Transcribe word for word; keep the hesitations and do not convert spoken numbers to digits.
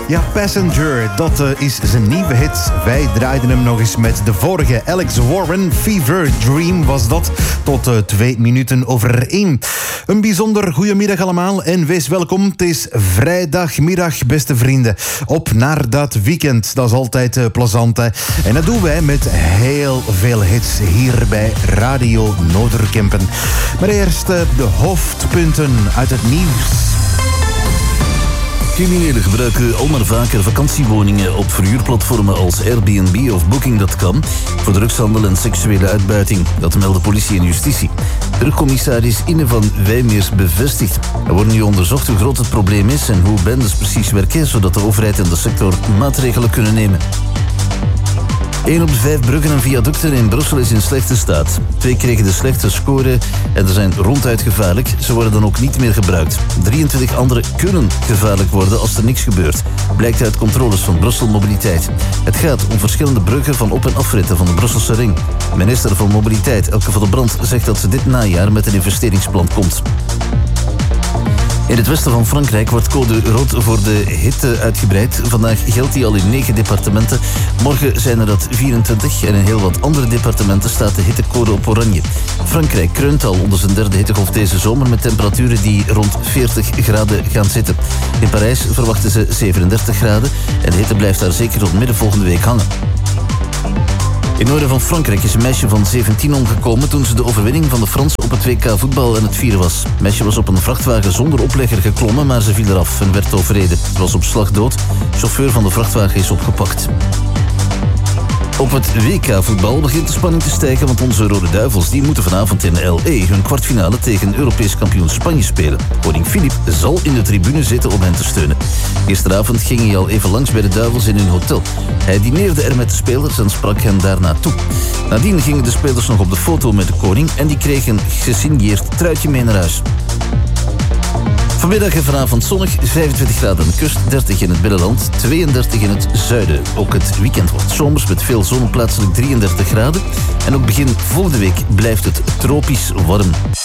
Ja, Passenger, dat uh, is zijn nieuwe hit. Wij draaiden hem nog eens met de vorige. Alex Warren, Fever Dream was dat. Tot uh, twee minuten over één. Een bijzonder goedemiddag allemaal en wees welkom. Het is vrijdagmiddag, beste vrienden. Op naar dat weekend. Dat is altijd uh, plezant, hè. En dat doen wij met heel veel hits hier bij Radio Noorderkempen. Maar eerst uh, de hoofdpunten uit het nieuws. Criminelen gebruiken al maar vaker vakantiewoningen op verhuurplatformen als Airbnb of Booking punt com voor drugshandel en seksuele uitbuiting. Dat melden politie en justitie. Terugcommissaris Inne van Wijmeers bevestigt. Er wordt nu onderzocht hoe groot het probleem is en hoe bendes precies werken, zodat de overheid en de sector maatregelen kunnen nemen. Een op de vijf bruggen en viaducten in Brussel is in slechte staat. Twee kregen de slechte score en er zijn ronduit gevaarlijk. Ze worden dan ook niet meer gebruikt. drieëntwintig andere kunnen gevaarlijk worden als er niks gebeurt. Blijkt uit controles van Brussel Mobiliteit. Het gaat om verschillende bruggen van op- en afritten van de Brusselse ring. Minister van Mobiliteit Elke van der Brandt zegt dat ze dit najaar met een investeringsplan komt. In het westen van Frankrijk wordt code rood voor de hitte uitgebreid. Vandaag geldt die al in negen departementen. Morgen zijn er dat vierentwintig en in heel wat andere departementen staat de hittecode op oranje. Frankrijk kreunt al onder zijn derde hittegolf deze zomer met temperaturen die rond veertig graden gaan zitten. In Parijs verwachten ze zevenendertig graden en de hitte blijft daar zeker tot midden volgende week hangen. In het noorden van Frankrijk is een meisje van zeventien omgekomen toen ze de overwinning van de Fransen op het W K voetbal aan het vieren was. Het meisje was op een vrachtwagen zonder oplegger geklommen, maar ze viel eraf en werd overreden. Ze was op slag dood. De chauffeur van de vrachtwagen is opgepakt. Op het W K voetbal begint de spanning te stijgen, want onze Rode Duivels die moeten vanavond in L A hun kwartfinale tegen Europees kampioen Spanje spelen. Koning Filip zal in de tribune zitten om hen te steunen. Gisteravond ging hij al even langs bij de Duivels in hun hotel. Hij dineerde er met de spelers en sprak hen daarna toe. Nadien gingen de spelers nog op de foto met de koning en die kregen een gesigneerd truitje mee naar huis. Vanmiddag en vanavond zonnig, vijfentwintig graden aan de kust, dertig in het binnenland, tweeëndertig in het zuiden. Ook het weekend wordt zomers met veel zon, plaatselijk drieëndertig graden. En ook begin volgende week blijft het tropisch warm.